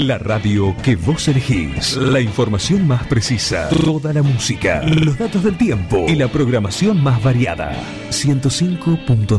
La radio que vos elegís. La información más precisa. Toda la música. Los datos del tiempo. Y la programación más variada. 105.9